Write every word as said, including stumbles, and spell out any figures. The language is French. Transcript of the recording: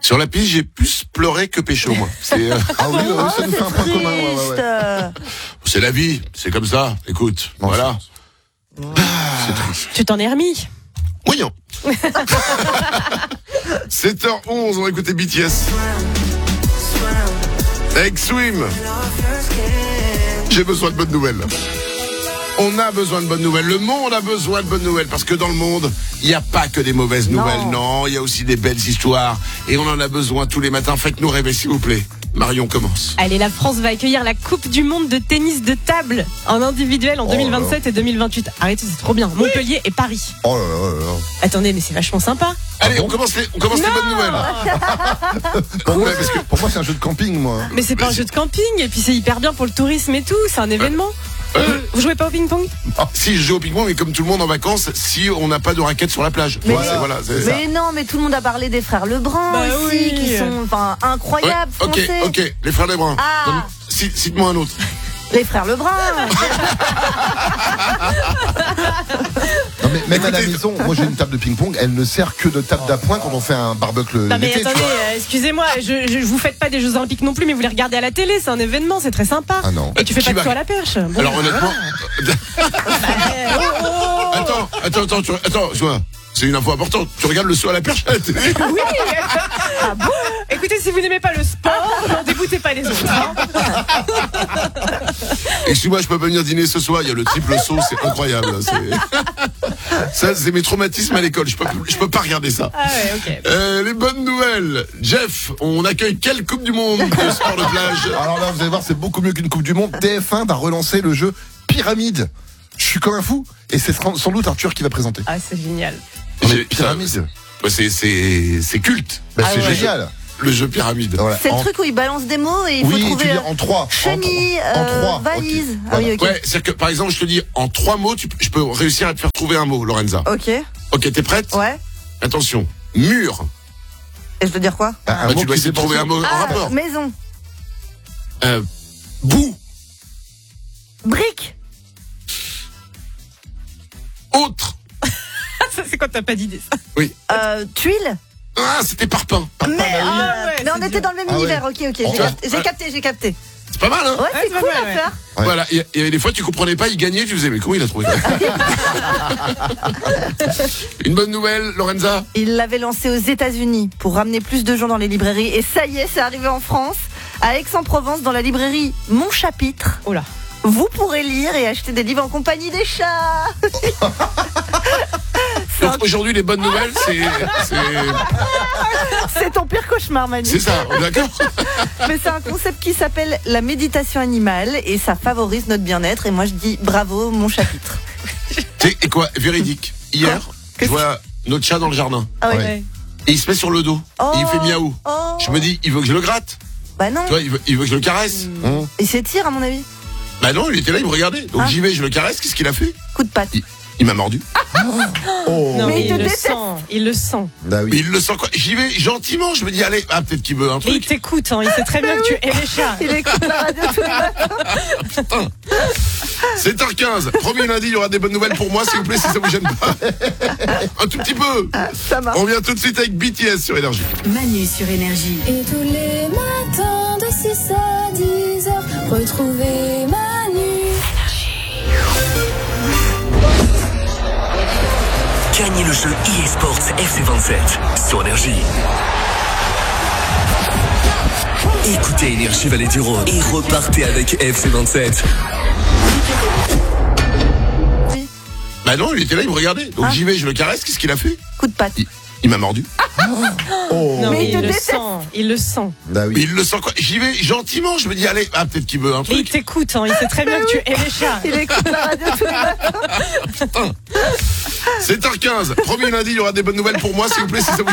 Sur la piste, j'ai plus pleuré que pécho, moi. C'est, euh... Ah oui, Oh, ça nous fait un point commun. Ouais, ouais, ouais. euh. c'est la vie, c'est comme ça. Écoute, Non, voilà. C'est triste. Tu t'en es remis? Voyons. sept heures onze, on va écouter B T S. Avec Swim. J'ai besoin de bonnes nouvelles. On a besoin de bonnes nouvelles. Le monde a besoin de bonnes nouvelles. Parce que dans le monde, il n'y a pas que des mauvaises nouvelles. Non, il y a aussi des belles histoires. Et on en a besoin tous les matins. Faites-nous rêver, s'il vous plaît. Marion commence. Allez, la France va accueillir la Coupe du Monde de tennis de table en individuel en Oh deux mille vingt-sept et deux mille vingt-huit. Arrêtez, c'est trop bien. Montpellier et Paris. Oh là là là là. Attendez, mais c'est vachement sympa. Allez, on commence les, on commence les bonnes nouvelles. Pour moi, Ouais, parce que- pour moi, c'est un jeu de camping, moi. Mais c'est pas un jeu de camping et puis c'est hyper bien pour le tourisme et tout. C'est un événement. Euh, Vous jouez pas au ping-pong? si je joue au ping-pong, mais comme tout le monde en vacances, si on n'a pas de raquettes sur la plage. Mais- Voilà, c'est- voilà, c'est ça. Mais non, mais tout le monde a parlé des frères Lebrun Bah aussi, oui. qui sont enfin Ouais, incroyables, ok, français. ok. Les frères Lebrun. Ah. Donne- cite- Cite-moi un autre. Les frères Lebrun. Non, mais même à la Écoutez- maison, moi j'ai une table de ping-pong, elle ne sert que de table d'appoint quand on fait un barbecue Non mais l'été, tu attendez, vois. euh, excusez-moi, je, je, vous faites pas des Jeux Olympiques non plus, mais vous les regardez à la télé, c'est un événement, c'est très sympa. Ah non. Et tu fais Qui pas de va- saut à la perche. Bon, Alors honnêtement, euh, oh, oh. attends, attends, attends, tu, attends, tu vois, c'est une info importante. Tu regardes le saut à la perche à la télé. Oui. Ah bon? Écoutez, si vous n'aimez pas le sport, n'en dégoûtez pas les autres. hein. Excuse-moi, je peux pas venir dîner ce soir. Il y a le triple saut, c'est incroyable. C'est... Ça, c'est mes traumatismes à l'école. Je peux, je peux pas regarder ça. Ah ouais, ok. Euh, les bonnes nouvelles. Jeff, on accueille quelle Coupe du Monde de sport de plage? Alors là, vous allez voir, c'est beaucoup mieux qu'une Coupe du Monde. T F un va relancer le jeu Pyramide. Je suis comme un fou. Et c'est sans doute Arthur qui va présenter. Ah, c'est génial. Non, mais J'ai- Pyramide, Ouais, c'est, c'est, c'est culte. bah, Ah c'est ouais. génial. Le jeu pyramide. Voilà. C'est le En- truc où ils balancent des mots et il faut Oui, tu trouver dis euh, en trois. chenille, en, en euh, trois. valise. Ok. Ah oui, ok. Ouais, c'est-à-dire que par exemple, je te dis en trois mots, tu, je peux réussir à te faire trouver un mot, Lorenza. Ok. Ok, t'es prête? Ouais. Attention. Mur. Et je veux dire quoi? Bah, un Bah, mot tu dois qui essayer de dépend trouver un mot en Ah, rapport. maison. Euh, bout. Brique. Autre. Ça, c'est quand t'as pas d'idée, ça. Oui. Euh, tuile. Ah, c'était parpaing. Mais, bah oui. euh, Ah ouais, mais on c'est était dur. dans le même Ah ouais. univers. Ok, ok. J'ai Oh. capté, j'ai Ouais. capté, j'ai capté. C'est pas mal, hein? Ouais, Ouais, c'est c'est pas cool mal, à ouais. faire. Ouais. Voilà. Il y, a- il y avait des fois, tu comprenais pas, il gagnait, tu faisais, mais comment il a trouvé? Une bonne nouvelle, Lorenza? Il l'avait lancé aux États-Unis pour ramener plus de gens dans les librairies. Et ça y est, c'est arrivé en France. À Aix-en-Provence, dans la librairie Mon Chapitre, Oh là. vous pourrez lire et acheter des livres en compagnie des chats. Donc aujourd'hui, les bonnes nouvelles, c'est, c'est, C'est ton pire cauchemar, Manu. c'est ça, d'accord? Mais c'est un concept qui s'appelle la méditation animale et ça favorise notre bien-être. Et moi, je dis bravo, Mon Chapitre. C'est, et quoi, véridique. Hier, je Qu'est-ce vois notre chat dans le jardin. Ah ouais. Ouais. Et il se met sur le dos. Oh. Et il fait miaou. Oh. Je me dis, il veut que je le gratte. Bah non. Tu vois, il veut, il veut que je le caresse. Hum. Il s'étire, à mon avis. Bah non, il était là, il me regardait. Donc Ah. j'y vais, je le caresse. Qu'est-ce qu'il a fait? Coup de patte. Il, il m'a mordu. Oh. Non, Mais mais il te il le déteste. sent. Il le sent. Bah Mais oui. il le sent quoi? J'y vais gentiment. Je me dis, allez, ah, peut-être qu'il veut un Et il truc. t'écoute, hein. Il sait très bien que tu es les chats. Il écoute la radio tous les matins. sept heures quinze. Premier lundi, il y aura des bonnes nouvelles pour moi, s'il vous plaît, si ça vous gêne pas. Un tout petit peu. Ça marche. On vient tout de suite avec B T S sur Énergie. Manu sur Énergie. Et tous les matins de six à dix heures, retrouvez Manu. Gagnez le jeu e-Sports F C vingt-sept sur Énergie. Écoutez Énergie Vallée du Rhône et repartez avec F C vingt-sept. Bah non, il était là, il me regardait. Donc Ah. j'y vais, je le caresse. Qu'est-ce qu'il a fait? Coup de patte. Il, il m'a mordu. Oh. Non, Mais mais il il te le déteste. sent. Il le sent. Bah Mais oui. il le sent quoi? J'y vais gentiment. Je me dis, allez, ah, peut-être qu'il veut un Et il truc. t'écoute, hein. Il sait très bien que tu es les chats. Il écoute la radio tous les matins. sept heures quinze. Premier lundi, il y aura des bonnes nouvelles pour moi, s'il vous plaît, si ça vous